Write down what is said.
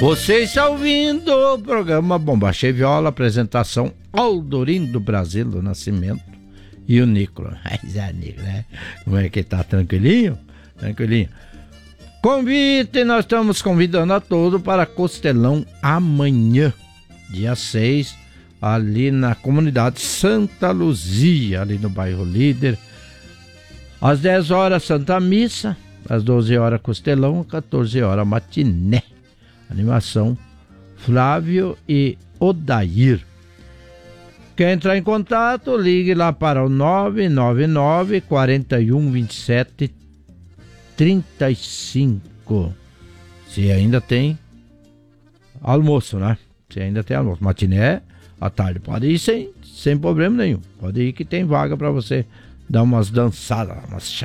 Você está ouvindo o programa Bombacha Viola, apresentação Aldorindo Brasil do Nascimento e o Nicolas. Mas é, Nicolas, né? Como é que tá? Tranquilinho? Tranquilinho. Convite, nós estamos convidando a todos para Costelão amanhã, dia 6, ali na comunidade Santa Luzia, ali no bairro Líder. Às 10 horas, Santa Missa, às 12 horas, Costelão, às 14 horas, Matiné. Animação Flávio e Odair. Quer entrar em contato? Ligue lá para o 999 41 27 35. Se ainda tem almoço, né? Se ainda tem almoço. Matiné, à tarde. Pode ir sem problema nenhum. Pode ir que tem vaga para você dar umas dançadas, umas